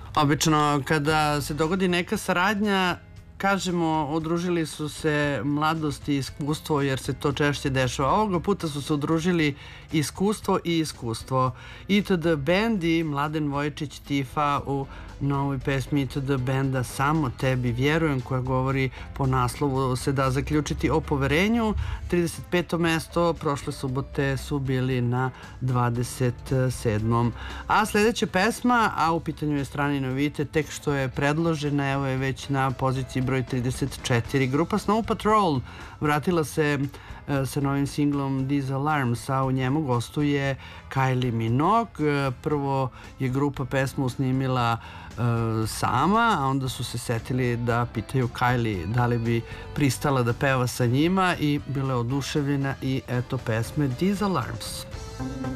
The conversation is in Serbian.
Obično kada se dogodi neka saradnja, kažemo, udružili su se mladost i iskustvo, jer se to češće dešava. Ovoga puta su se udružili iskustvo i iskustvo. ITD Band i Mladen Vojčić Tifa u novoj pesmi ITD Banda Samo tebi vjerujem, koja govori po naslovu se da zaključiti o poverenju. 35. mesto prošle subote su bili na 27. A sljedeća pesma, a u pitanju je strani novitet, tek što je predložena, evo je već na poziciji broj 34. Grupa Snow Patrol vratila se sa novim singlom These Alarms, a u njemu gostuje Kylie Minogue. Prvo je grupa pesmu snimila sama, a onda su se setili da pitaju Kylie da li bi pristala da peva sa njima i bila je oduševljena i eto pesme These Alarms.